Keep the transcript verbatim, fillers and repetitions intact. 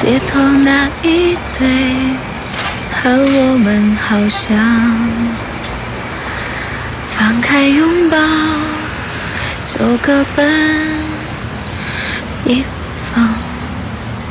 街头那一对和我们好像，放开拥抱就各奔一方。